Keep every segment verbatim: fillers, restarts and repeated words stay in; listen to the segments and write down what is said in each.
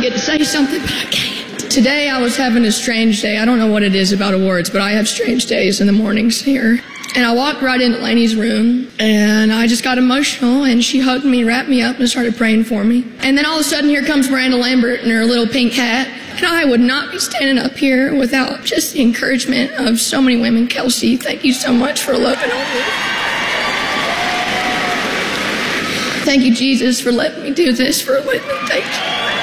get to say something, but I can't. Today I was having a strange day. I don't know what it is about awards, but I have strange days in the mornings here. And I walked right into Lainey's room, and I just got emotional, and she hugged me, wrapped me up, and started praying for me. And then all of a sudden, here comes Miranda Lambert in her little pink hat, and I would not be standing up here without just the encouragement of so many women. Kelsey, thank you so much for loving on me. Thank you, Jesus, for letting me do this for a living. Thank you.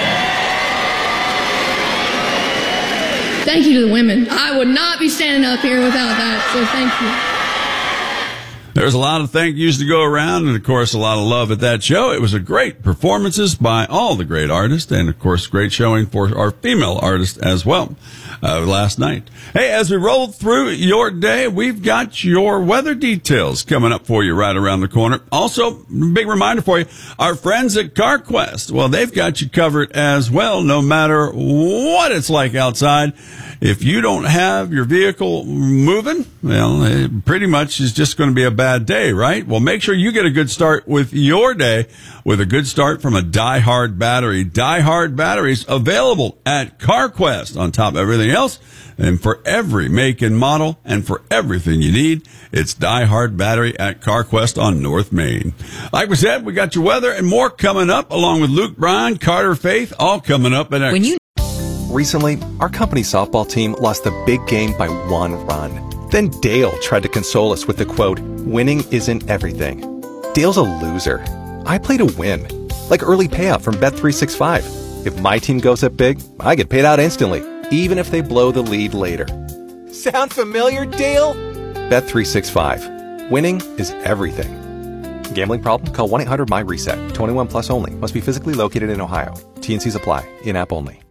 Thank you to the women. I would not be standing up here without that, so thank you. There's a lot of thank yous to go around, and, of course, a lot of love at that show. It was a great performances by all the great artists, and, of course, great showing for our female artists as well uh, last night. Hey, as we roll through your day, we've got your weather details coming up for you right around the corner. Also, big reminder for you, our friends at CarQuest, well, they've got you covered as well, no matter what it's like outside. If you don't have your vehicle moving, well, it pretty much is just going to be a bad day, right? Well, make sure you get a good start with your day with a good start from a Die Hard battery. Die Hard batteries available at CarQuest on top of everything else. And for every make and model and for everything you need, it's Die Hard battery at CarQuest on North Main. Like we said, we got your weather and more coming up along with Luke Bryan, Carter Faith, all coming up. And when you Recently, our company softball team lost the big game by one run. Then Dale tried to console us with the quote, "Winning isn't everything." Dale's a loser. I play to win. Like early payout from Bet three sixty-five. If my team goes up big, I get paid out instantly, even if they blow the lead later. Sound familiar, Dale? Bet three sixty-five. Winning is everything. Gambling problem? Call one eight hundred M Y RESET. twenty-one plus only. Must be physically located in Ohio. T and C's apply. In-app only.